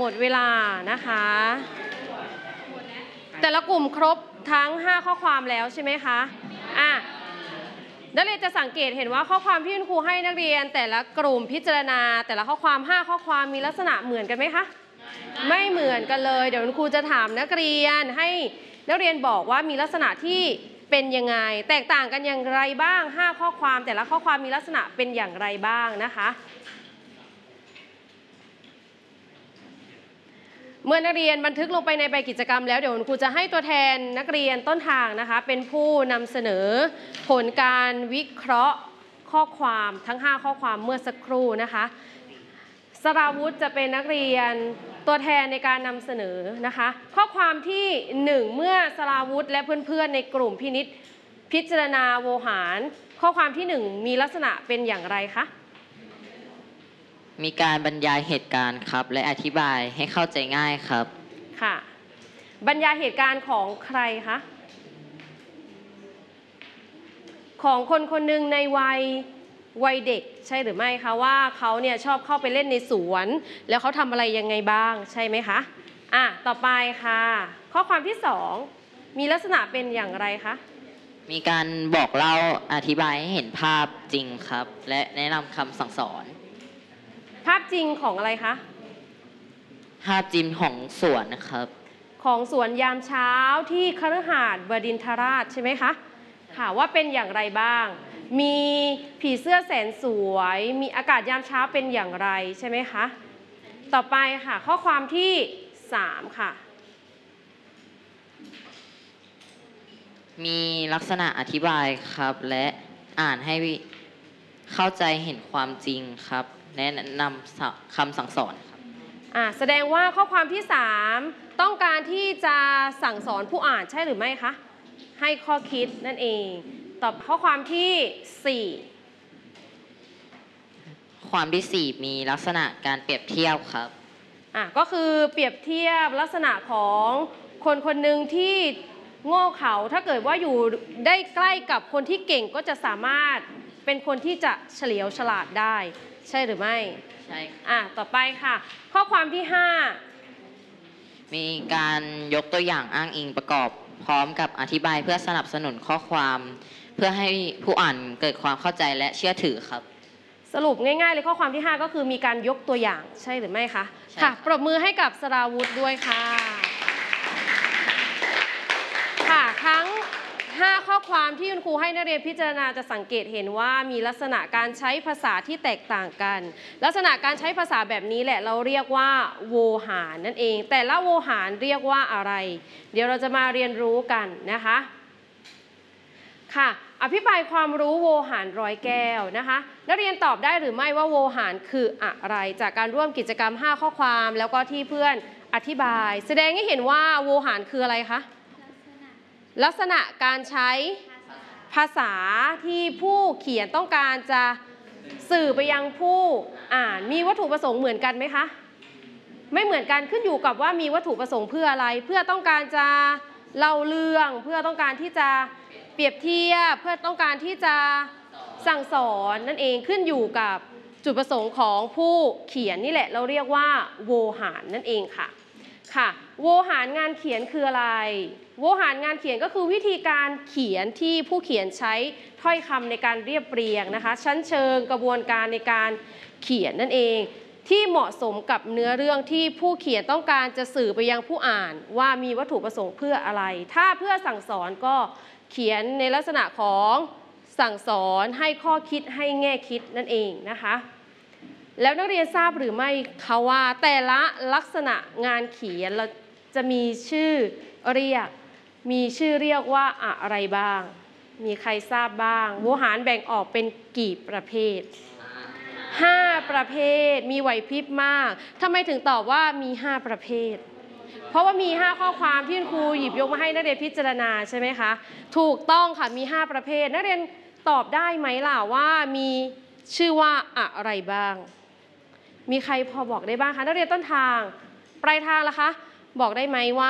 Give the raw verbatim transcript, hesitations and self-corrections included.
ดเวลานะคะแต่ละกลุ่มครบทั้งห้าข้อความแล้วใช่ไหมคะอ่ะนักเรียนจะสังเกตเห็นว่าข้อความที่คุณครูให้นักเรียนแต่ละกลุ่มพิจารณาแต่ละข้อความห้าข้อความมีลักษณะเหมือนกันไหมคะไม่เหมือนกันเลยเดี๋ยวคุณครูจะถามนักเรียนให้นักเรียนบอกว่ามีลักษณะที่เป็นยังไงแตกต่างกันอย่างไรบ้างห้าข้อความแต่ละข้อความมีลักษณะเป็นอย่างไรบ้างนะคะเมื่อนักเรียนบันทึกลงไปในใบกิจกรรมแล้วเดี๋ยวคุณครูจะให้ตัวแทนนักเรียนต้นทางนะคะเป็นผู้นำเสนอผลการวิเคราะห์ข้อความทั้งห้าข้อความเมื่อสักครู่นะคะสราวุธจะเป็นนักเรียนตัวแทนในการนำเสนอนะคะข้อความที่หนึ่งเมื่อสราวุธและเพื่อนๆในกลุ่มพินิจพิจารณาโวหารข้อความที่หนึ่งมีลักษณะเป็นอย่างไรคะมีการบรรยายเหตุการณ์ครับและอธิบายให้เข้าใจง่ายครับค่ะบรรยายเหตุการณ์ของใครคะของคนคนหนึ่งในวัยวัยเด็กใช่หรือไม่คะว่าเขาเนี่ยชอบเข้าไปเล่นในสวนแล้วเขาทำอะไรยังไงบ้างใช่ไหมคะอ่ะต่อไปค่ะข้อความที่สองมีลักษณะเป็นอย่างไรคะมีการบอกเล่าอธิบายให้เห็นภาพจริงครับและแนะนำคำสั่งสอนภาพจริงของอะไรคะภาพจริงของสวนนะครับของสวนยามเช้าที่คฤหาสน์บดินทราชใช่ไหมคะค่ะว่าเป็นอย่างไรบ้างมีผีเสื้อแสนสวยมีอากาศยามเช้าเป็นอย่างไรใช่ไหมคะต่อไปค่ะข้อความที่สามค่ะมีลักษณะอธิบายครับและอ่านให้เข้าใจเห็นความจริงครับแนะนำคำสั่งสอนครับอ่าแสดงว่าข้อความที่สามต้องการที่จะสั่งสอนผู้อ่านใช่หรือไม่คะให้ข้อคิดนั่นเองตอบข้อความที่สี่ความที่สี่มีลักษณะการเปรียบเทียบครับอ่ะก็คือเปรียบเทียบลักษณะของคนคนหนึ่งที่โง่เขลาถ้าเกิดว่าอยู่ได้ใกล้กับคนที่เก่งก็จะสามารถเป็นคนที่จะเฉลียวฉลาดได้ใช่หรือไม่ใช่อ่ะต่อไปค่ะข้อความที่ห้ามีการยกตัวอย่างอ้างอิงประกอบพร้อมกับอธิบายเพื่อสนับสนุนข้อความเพื่อให้ผู้อ่านเกิดความเข้าใจและเชื่อถือครับสรุปง่ายๆเลยข้อความที่ห้าก็คือมีการยกตัวอย่างใช่หรือไม่คะค่ะปรบมือให้กับสราวุธด้วยค่ะค่ะทั้งห้าข้อความที่คุณครูให้นักเรียนพิจารณาจะสังเกตเห็นว่ามีลักษณะการใช้ภาษาที่แตกต่างกันลักษณะการใช้ภาษาแบบนี้แหละเราเรียกว่าโวหารนั่นเองแต่ละโวหารเรียกว่าอะไรเดี๋ยวเราจะมาเรียนรู้กันนะคะค่ะอภิปรายความรู้โวหารร้อยแก้วนะคะนักเรียนตอบได้หรือไม่ว่าโวหารคืออะไรจากการร่วมกิจกรรมห้าข้อความแล้วก็ที่เพื่อนอธิบายแสดงให้เห็นว่าโวหารคืออะไรคะลักษณะการใช้ภาษาที่ผู้เขียนต้องการจะสื่อไปยังผู้อ่านมีวัตถุประสงค์เหมือนกันไหมคะไม่เหมือนกันขึ้นอยู่กับว่ามีวัตถุประสงค์เพื่ออะไรเพื่อต้องการจะเล่าเรื่องเพื่อต้องการที่จะเปรียบเทียบเพื่อต้องการที่จะสั่งสอนนั่นเองขึ้นอยู่กับจุดประสงค์ของผู้เขียนนี่แหละเราเรียกว่าโวหารนั่นเองค่ะค่ะโวหารงานเขียนคืออะไรโวหารงานเขียนก็คือวิธีการเขียนที่ผู้เขียนใช้ถ้อยคำในการเรียบเรียงนะคะชั้นเชิงกระบวนการในการเขียนนั่นเองที่เหมาะสมกับเนื้อเรื่องที่ผู้เขียนต้องการจะสื่อไปยังผู้อ่านว่ามีวัตถุประสงค์เพื่ออะไรถ้าเพื่อสั่งสอนก็เขียนในลักษณะของสั่งสอนให้ข้อคิดให้แง่คิดนั่นเองนะคะแล้วนักเรียนทราบหรือไม่คะว่าแต่ละลักษณะงานเขียนเราจะมีชื่อเรียกมีชื่อเรียกว่าอะไรบ้างมีใครทราบบ้างโวหารแบ่งออกเป็นกี่ประเภทห้าประเภทมีไหวพริบมากทำไมถึงตอบว่ามีห้าประเภทเพราะว่ามีห้าข้อความที่ครูหยิบยกมาให้นักเรียนพิจารณาใช่ไหมคะถูกต้องค่ะมีห้าประเภทนักเรียนตอบได้ไหมล่ะว่ามีชื่อว่าอะไรบ้างมีใครพอบอกได้บ้างคะนักเรียนต้นทางปลายทางล่ะคะบอกได้ไหมว่า